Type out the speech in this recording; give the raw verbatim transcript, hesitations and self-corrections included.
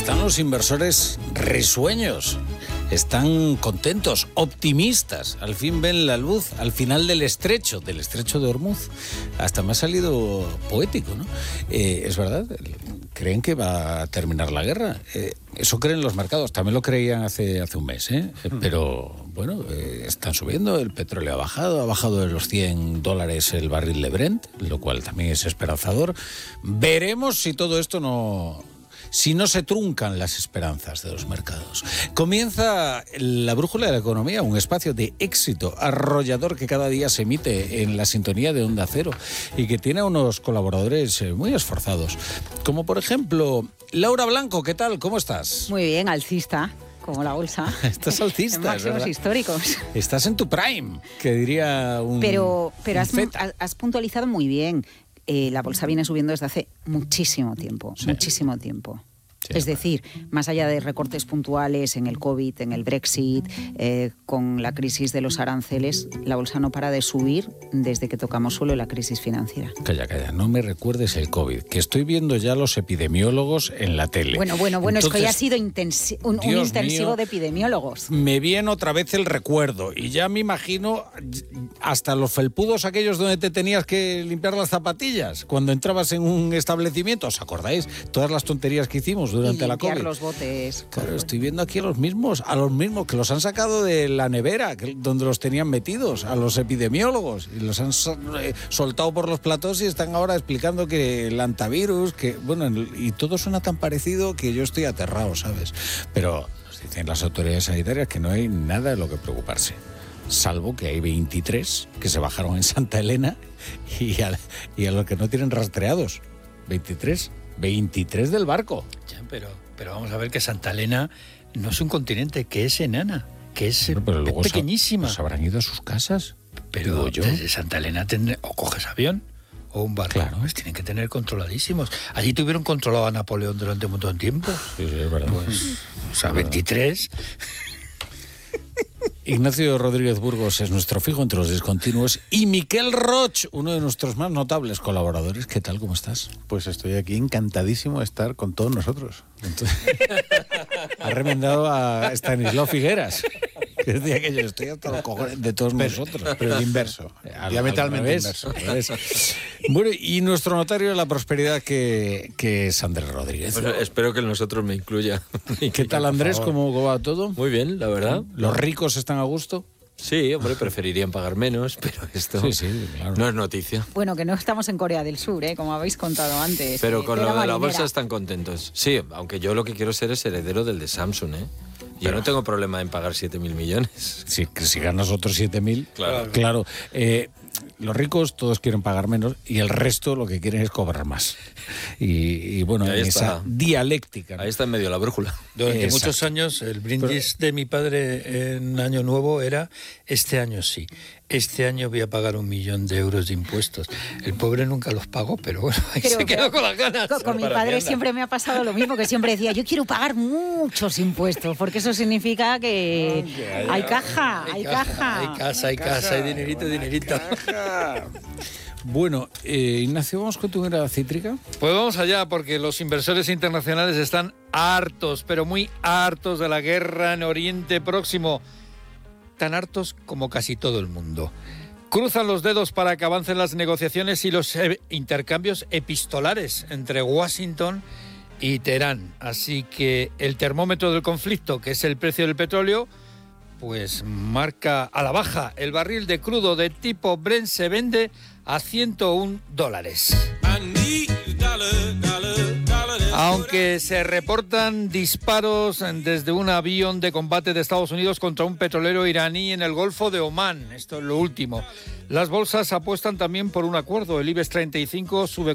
Están los inversores risueños, están contentos, optimistas. Al fin ven la luz al final del estrecho, del estrecho de Hormuz. Hasta me ha salido poético, ¿no? Eh, es verdad, creen que va a terminar la guerra. Eh, eso creen los mercados, también lo creían hace, hace un mes, ¿eh? Pero bueno, eh, están subiendo, el petróleo ha bajado, ha bajado de los cien dólares el barril de Brent, lo cual también es esperanzador. Veremos si todo esto no... si no se truncan las esperanzas de los mercados. Comienza la Brújula de la Economía, un espacio de éxito arrollador que cada día se emite en la sintonía de Onda Cero y que tiene a unos colaboradores muy esforzados, como por ejemplo Laura Blanco. ¿Qué tal? ¿Cómo estás? Muy bien, alcista, como la bolsa. Estás alcista, en máximos ¿verdad? históricos. Estás en tu prime, que diría un Pero, pero un has, feta. has puntualizado muy bien. Eh, la bolsa viene subiendo desde hace muchísimo tiempo, Sí. muchísimo tiempo. Sí, es decir, más allá de recortes puntuales en el COVID, en el Brexit, eh, con la crisis de los aranceles, la bolsa no para de subir desde que tocamos suelo la crisis financiera. Calla, calla, no me recuerdes el COVID, que estoy viendo ya los epidemiólogos en la tele. Bueno, bueno, bueno, Entonces, es que hoy ha sido intensi- un, un Dios intensivo mío, de epidemiólogos. me viene otra vez el recuerdo y ya me imagino hasta los felpudos aquellos donde te tenías que limpiar las zapatillas cuando entrabas en un establecimiento. ¿Os acordáis? Todas las tonterías que hicimos durante y la limpiar COVID. los botes. Claro, estoy viendo aquí a los mismos, a los mismos que los han sacado de la nevera, que, donde los tenían metidos, a los epidemiólogos, y los han so- eh, soltado por los platós y están ahora explicando que el antivirus, que bueno, y todo suena tan parecido que yo estoy aterrado, ¿sabes? Pero nos dicen las autoridades sanitarias que no hay nada de lo que preocuparse, salvo que hay veintitrés que se bajaron en Santa Elena y a, y a los que no tienen rastreados. veintitrés, veintitrés del barco. Ya, pero, pero vamos a ver que Santa Elena no es un continente, que es enana, que es, Bueno, pero es luego pequeñísima. ¿Se habrán ido a sus casas? Pero Digo yo. desde Santa Elena tendré, o coges avión o un barco. Claro. Pues tienen que tener controladísimos. Allí tuvieron controlado a Napoleón durante un montón de tiempo. Sí, sí, es verdad. Pues, o sea, veintitrés. Ignacio Rodríguez Burgos es nuestro fijo entre los discontinuos y Miquel Roch, uno de nuestros más notables colaboradores. ¿Qué tal? ¿Cómo estás? Pues estoy aquí encantadísimo de estar con todos nosotros. Entonces, ha remendado a Estanislao Figueras, que decía que yo estoy hasta los cojones de todos nosotros. Pero el inverso, Al- diametralmente al revés, inverso. al revés. Bueno, y nuestro notario de la prosperidad, que, que es Andrés Rodríguez. Bueno, espero que el nosotros me incluya. ¿Qué tal, Andrés? ¿Cómo va todo? Muy bien, la verdad. ¿Los ricos están a gusto? Sí, hombre, preferirían pagar menos, pero esto Sí, sí, claro. no es noticia. Bueno, que no estamos en Corea del Sur, ¿eh? Como habéis contado antes. Pero eh, con tela lo de la marinera. bolsa están contentos. Sí, aunque yo lo que quiero ser es heredero del de Samsung, ¿eh? Yo Pero- no tengo problema en pagar siete mil millones. Si, si ganas otros siete mil, Claro. claro. Eh, los ricos todos quieren pagar menos y el resto lo que quieren es cobrar más. Y, y bueno, Y ahí en está. esa dialéctica, ¿no? Ahí está en medio la brújula. Durante Exacto. muchos años el brindis de mi padre en Año Nuevo era: este año sí, este año voy a pagar un millón de euros de impuestos. El pobre nunca los pagó, pero bueno, ahí Pero- se quedó pero- con las ganas. Con, con mi Para padre Hacienda. siempre me ha pasado lo mismo, que siempre decía, yo quiero pagar muchos impuestos, porque eso significa que hay caja, hay caja. Hay casa, hay casa, hay dinerito, dinerito. Bueno, eh, Ignacio, ¿vamos con tu mirada cítrica? Pues vamos allá, porque los inversores internacionales están hartos, pero muy hartos de la guerra en Oriente Próximo. Tan hartos como casi todo el mundo. Cruzan los dedos para que avancen las negociaciones y los eh, intercambios epistolares entre Washington y Teherán. Así que el termómetro del conflicto, que es el precio del petróleo, pues marca a la baja. El barril de crudo de tipo Brent se vende a ciento uno dólares. Aunque se reportan disparos desde un avión de combate de Estados Unidos contra un petrolero iraní en el Golfo de Omán. Esto es lo último. Las bolsas apuestan también por un acuerdo. El IBEX treinta y cinco sube